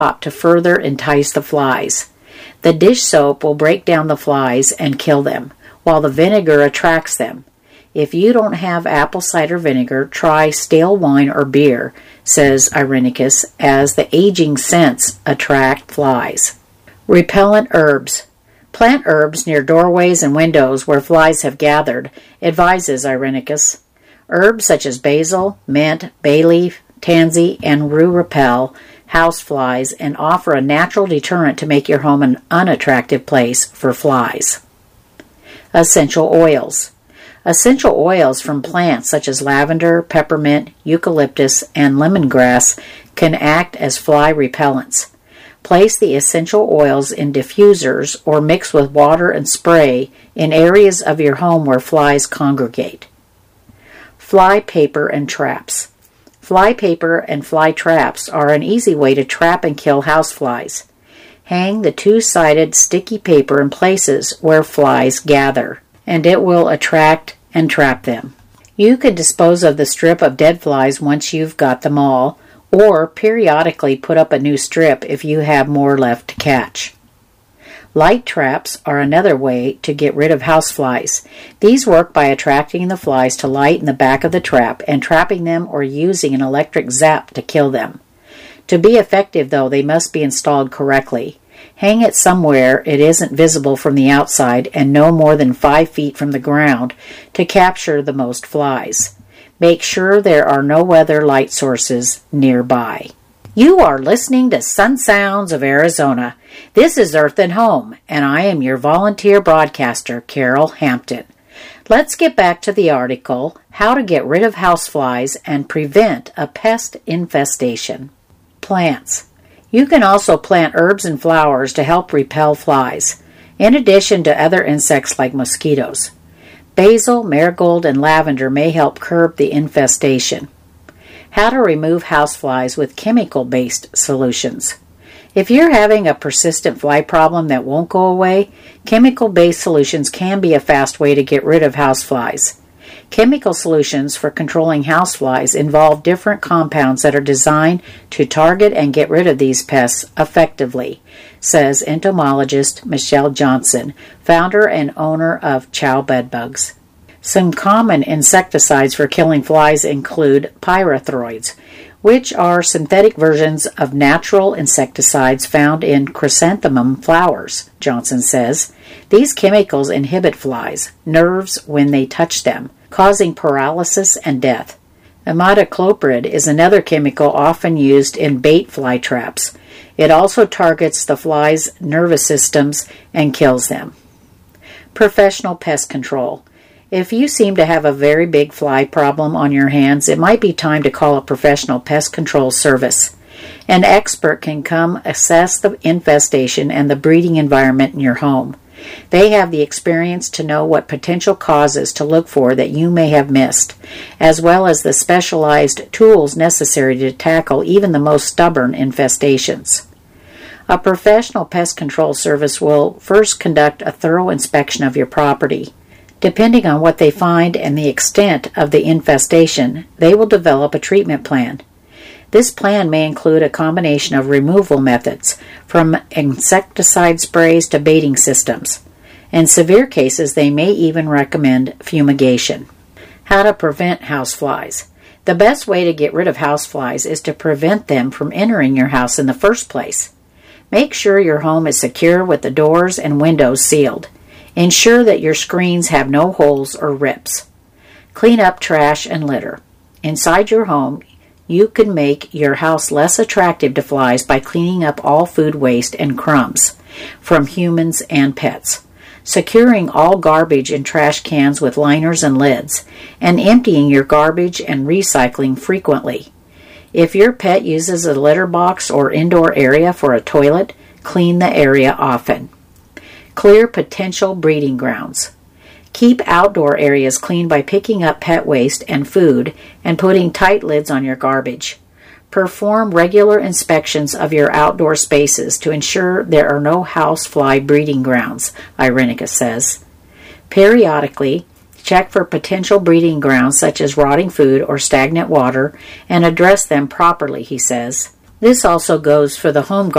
to further entice the flies. The dish soap will break down the flies and kill them, while the vinegar attracts them. If you don't have apple cider vinegar, try stale wine or beer, says Irenicus, as the aging scents attract flies. Repellent herbs. Plant herbs near doorways and windows where flies have gathered, advises Irenicus. Herbs such as basil, mint, bay leaf, tansy, and rue repel house flies and offer a natural deterrent to make your home an unattractive place for flies. Essential oils. Essential oils from plants such as lavender, peppermint, eucalyptus, and lemongrass can act as fly repellents. Place the essential oils in diffusers or mix with water and spray in areas of your home where flies congregate. Fly paper and traps. Fly paper and fly traps are an easy way to trap and kill houseflies. Hang the two-sided sticky paper in places where flies gather, and it will attract and trap them. You could dispose of the strip of dead flies once you've got them all, or periodically put up a new strip if you have more left to catch. Light traps are another way to get rid of houseflies. These work by attracting the flies to light in the back of the trap and trapping them or using an electric zap to kill them. To be effective, though, they must be installed correctly. Hang it somewhere it isn't visible from the outside and no more than 5 feet from the ground to capture the most flies. Make sure there are no other light sources nearby. You are listening to Sun Sounds of Arizona. This is Earth and Home, and I am your volunteer broadcaster, Carol Hampton. Let's get back to the article, How to Get Rid of Houseflies and Prevent a Pest Infestation. Plants. You can also plant herbs and flowers to help repel flies, in addition to other insects like mosquitoes. Basil, marigold, and lavender may help curb the infestation. How to remove houseflies with chemical-based solutions. If you're having a persistent fly problem that won't go away, chemical-based solutions can be a fast way to get rid of houseflies. Chemical solutions for controlling houseflies involve different compounds that are designed to target and get rid of these pests effectively, says entomologist Michelle Johnson, founder and owner of Chow Bedbugs. Some common insecticides for killing flies include pyrethroids, which are synthetic versions of natural insecticides found in chrysanthemum flowers, Johnson says. These chemicals inhibit flies' nerves when they touch them, causing paralysis and death. Imidacloprid is another chemical often used in bait fly traps. It also targets the flies' nervous systems and kills them. Professional pest control. If you seem to have a very big fly problem on your hands, it might be time to call a professional pest control service. An expert can come assess the infestation and the breeding environment in your home. They have the experience to know what potential causes to look for that you may have missed, as well as the specialized tools necessary to tackle even the most stubborn infestations. A professional pest control service will first conduct a thorough inspection of your property. Depending on what they find and the extent of the infestation, they will develop a treatment plan. This plan may include a combination of removal methods, from insecticide sprays to baiting systems. In severe cases, they may even recommend fumigation. How to prevent houseflies. The best way to get rid of houseflies is to prevent them from entering your house in the first place. Make sure your home is secure with the doors and windows sealed. Ensure that your screens have no holes or rips. Clean up trash and litter. Inside your home, you can make your house less attractive to flies by cleaning up all food waste and crumbs from humans and pets, securing all garbage in trash cans with liners and lids, and emptying your garbage and recycling frequently. If your pet uses a litter box or indoor area for a toilet, clean the area often. Clear potential breeding grounds. Keep outdoor areas clean by picking up pet waste and food and putting tight lids on your garbage. Perform regular inspections of your outdoor spaces to ensure there are no housefly breeding grounds, Irenicus says. Periodically, check for potential breeding grounds such as rotting food or stagnant water and address them properly, he says. This also goes for the home